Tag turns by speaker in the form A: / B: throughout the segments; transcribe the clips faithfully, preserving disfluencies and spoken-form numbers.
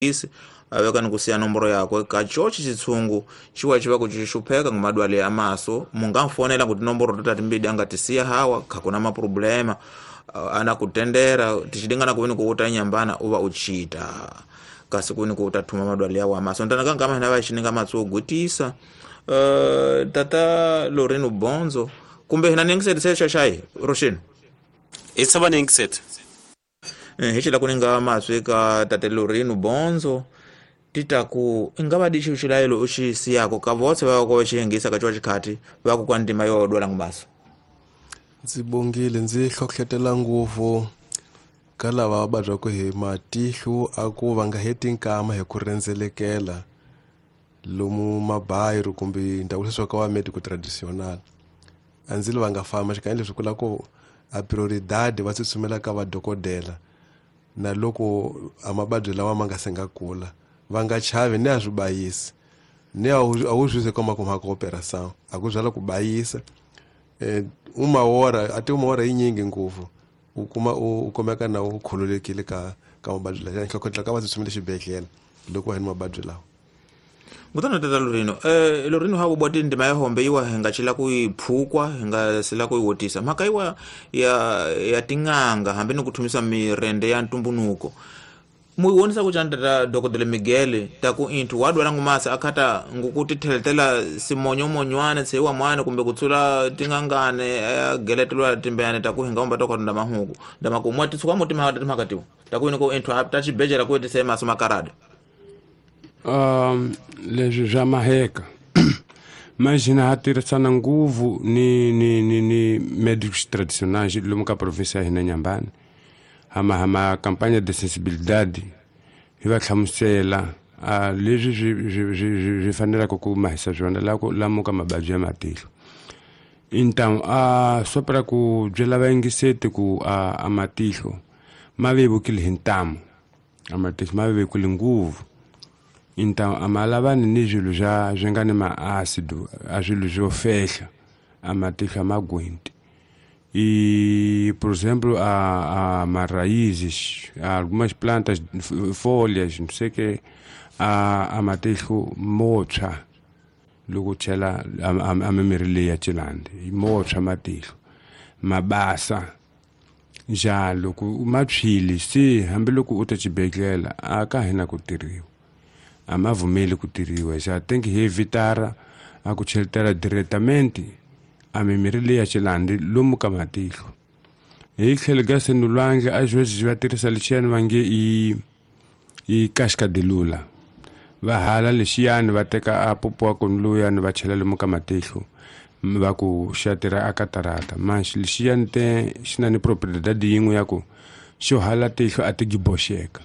A: isi aveka nikusiya nomboro yakwe kachochi chitsungu chiwa chiva kuchishupheka ngumadwale amaso mungamfonela kuti nomboro totati mbidi angatisiya hawa kakuna maproblema uh, anakutendera tichidingana kuwini kuuta nyambana uva uchita kasi kuwini kuuta thuma madwale yawo amaso ntanakangama hina vachininga matsuo gutisa uh, tata Lorino Bonzo kumbe hina ningiseti se shashai Roshino
B: isaba ningiseti
A: eh hichila kuninga matsuo ka tata Lorino Bonzo titaku ingaba dishi uchilayelo uchisi yako kavotse vako vachihengisa kachiwa chikhati vako kwa ndima yodwala ngumaso.
C: Nzibongile nzi hlokhletela nguvu ka lava va vabyaka hi matihlo a ku va nga heti nkama hi ku rendzelekela lomu mabayiro kumbe ndhawu leswi ka wa medical traditional a ndzili va nga famba xikanye leswi kula ku a prioridade va tsutsumela ka vadokodela na loko a mababyi lawa ma nga senga kula va nga chavi ni a swi bayisi ni a wu swi koma ku mhaka operação a ku byala ku bayisa eh uma hora ati uma hora yinyingi nguvu u kuma u komeka na u khululekile ka ka mababyi lawa nhlokotla ka va tsutsumela xibedhlele loko hani mababyi lawa
A: ngutana tata Lorino eh Lorino hawo boti ndima ya hombe iwa henga chila ku iphukwa henga sila ku iwotisa mhaka iwa ya ya tinganga hambe ni kuthumisa mirende ya ntumbunuko muiwonisa kuti andata Dokotela Miguel taku intu wadwala ngumasa akhata ngukuti theletela simonyo monywane tsewa mwana kumbe kutsula tingangane ageletelwa timbeyane taku hinga umba toko nda mahuku nda makumwa tsuka mutima hata timakatiwa taku iniko intu apta chibejera ku tse maso makarada
D: um leswi já maheka imagina hatirisana nguvu ni ni ni ni médicos tradicionais lomu ka província ya hina Nyambane hama hama campanha de sensibilidade hi va hlamusela a leswi swi fanelaka ku mahisa swona lako lamu ka mababyi ya matihlo então a só para ku byela vaingiseti ku a, a matihlo ma vevukile hi ntamu a matihlo ma vevukile nguvu então a malavani ni zwilo swa swi nga ni maácido a swilo swo fehla a matihlo ma gwenti e por exemplo a, a raízes algumas plantas folhas não sei que a a matihlo mocha loko chela a mimirhi ya chilande mocha matihlo mabasa ja loko machili si hambi loko u ta chibedlela a ka hina ku tirhiwa a mavumeli ku tirhiwa ja tenki hi vitara a ku cheletela diretamente a mimirhi ya chilandi lomu ka matihlo hi tlhelo ka senulwange a zweswi va tirhisa lexiyani va nge i i casca de lula va hala lexiyani va teka a popo wa kona luyani va chela lomu ka matihlo va ku xa tirha a katarata manxi lexiyani te xi na ni propriedade yin'we ya ku xo hala tihlo a ti giboxeka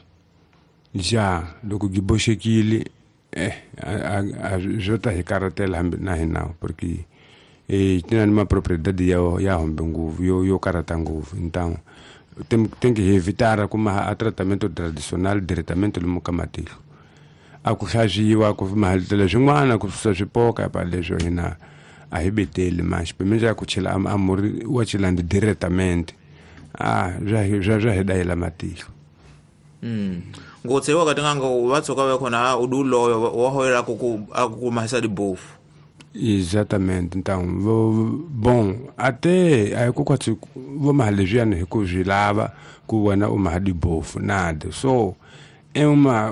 D: ja loko giboxekile eh a zwo ta hi karatela hambi na hinawu porque e tinha uma propriedade ya ya hombe nguvu yo yo karata nguvu então tem tem que evitar como a tratamento tradicional diretamente no matihlo a ku hlaziwa ku mahaletela swin'wana ku susa swipoka pa leswo hina a hi beteli mas pemenja ku chela amuri wa chilandi diretamente ah ja ja ja hidayela matihlo
A: mm ngotsewa katinganga watsoka we khona udulo wa hoera ku ku mahisa di bofu.
D: Exatamente, então, bom, até aí quando vamos alejar no recurso lava, que o ana uma de bofo, nada, só é uma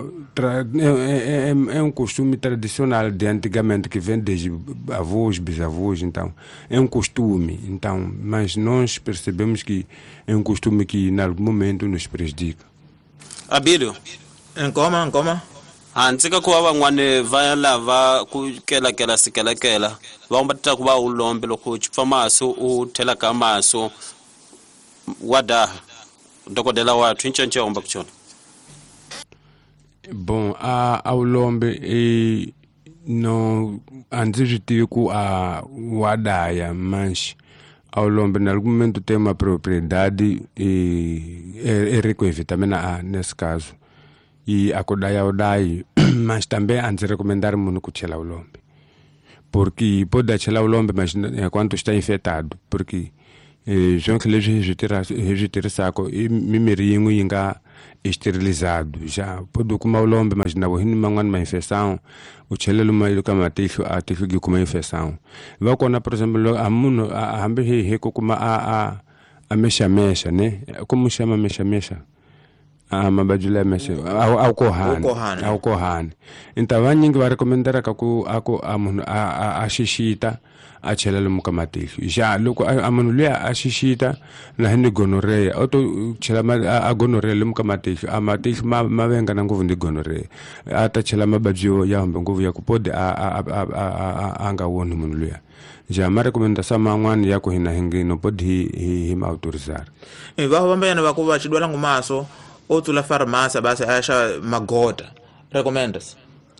D: é, é, é um costume tradicional de antigamente que vem desde avós, bisavós, então é um costume, então, mas nós percebemos que é um costume que em algum momento nos prejudica.
B: Abílio,
A: encoma, encoma.
B: hansi ka ku va van'wani va lava ku kelakela sikelekela va umbatita ku va u lombe loko chipfa maso u thela ka maso wa daha dokodela wa twincenche umba ku chona
D: bon a a ulombe e no anzi jitivi ku a wa daya manchi a ulombe na algum momento tem uma propriedade e é, é rico em vitamina A nesse caso e a kodaya odai mas também antes recomendar muno ku chela ulombe porque pode chela ulombe mas quando está infectado porque e jonke leswi hi tirha hi swi tirhisako i mimirhi yin'we yi nga sterilizado ja podo kuma ulombe majina bo hini man'wana ma infection u chelelo ma ka matihlo a tihlo gi kuma infection va kona per exemple a munhu hambe hi hi ku kuma a a a mesha mesha ne ku mushama mesha mesha a mabajula mesha au ko hana au ko hana intava nyingi va recommendera ka ku ako a munhu a a shishita a chelelo muka matihlo ja loko a munhu leya a shishita na hindi gonorrhea auto chela a gonorrhea le muka matihlo a matihlo ma venga na nguvu ndi gonorrhea a ta chela mabajio ya hambe nguvu ya kupode a a a nga woni munhu leya ja ma recommenda sama n'wana ya ku hina hingi no podi hi ma autorizar
A: e va vamba yana va ku va chidwala ngumaso o tula farmasa basi asha magota recommends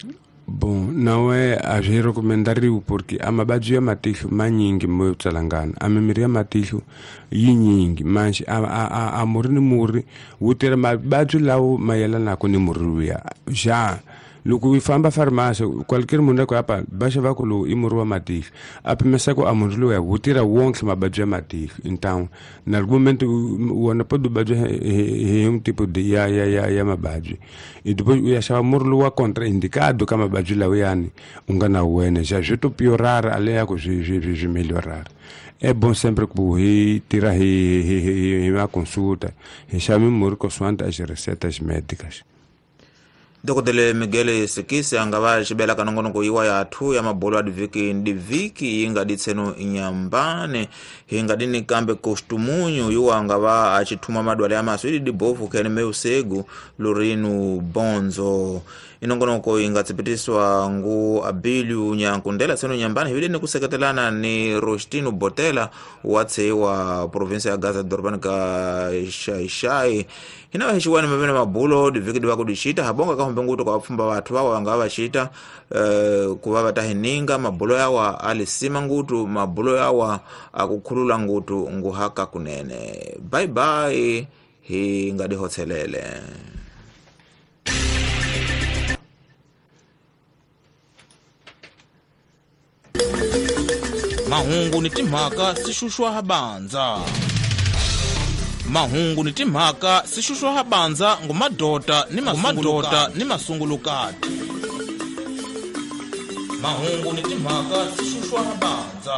D: bon nawe a swi recomendariwa porque a mababyi ya matihlo manyingi mo tsalangana a mimirhi ya matihlo yi nyingi manji a a a murhi ni murhi wu tirha mababyi lawo mayelanaka ni murhi luya ja loko u famba farmasi qualquier munhu ko apa ba xava ku lowu i murhi wa matihlo a pimesa ku a murhi lowu wu tirha wonke mababyi ya matihlo então na momento wona pode babyi hi um tipo de ya ya ya ya mababyi e depois u ya xava murhi lowu wa contraindicado ka mababyi lawa yani u nga na wena já je to piorar ale ya ku swi swi swi melhorar é bom sempre que hi tira hi hi hi ma consulta hi xava murhi consoante as receitas médicas.
A: Dokotele Miguel Sikisi angava xibela kanongonoko yiwa yathu ya mabolo adi viki ndi viki yinga ditseno inyambane hinga dini kambe kostumunyu yiwa angava achituma madwale ya maso ili dibofu kene meusegu lorinu bonzo inongonoko inga tsipitiswa ngu Abiliu Nyankundela seno nyambane hivile ni kuseketelana ni Rostino Botela watse wa province ya Gaza Dorban ka Shai hina wahishiwani mabena mabulo diviki diwa kudishita habonga ka mbenguto kwa wafumba watu wawa wanga washita uh, kuwa watahininga mabulo yawa alisima ngutu mabulo yawa akukulula ngutu nguhaka kunene bye bye hi ngadi hotelele
E: mahungu ni timhaka sishushwa habanza mahungu ni timhaka sishushwa habanza ngumadota ni masungulukati ni masungulukati mahungu ni timhaka sishushwa habanza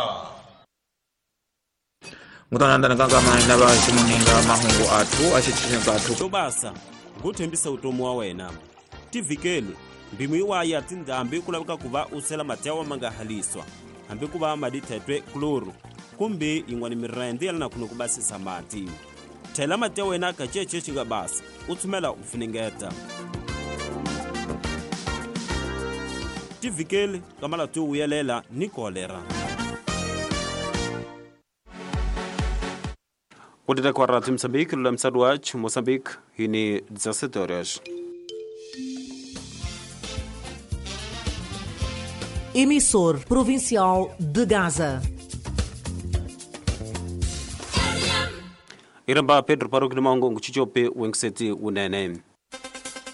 A: ngutananda nganga mahina ba simuninga mahungu athu achichinga athu
B: tobasa nguthembisa utomo wa wena tivikele mbimu iwaya tindambi kulavika kuva usela matewa mangahaliswa hambi kuva madithetwe kloro kumbe ingwani mirende yalana kuno kubasisa mati thela matewa wena kacheche chinga basa uthumela umfiningeta tivikele kamala tu uyelela ni kolera kudita kwa rati Mozambique lula msadwach Mozambique hini dezessete horas.
F: Emissor provincial de Gaza.
B: Iramba Pedro Paruk ni maungo nguchichope wengseti unene.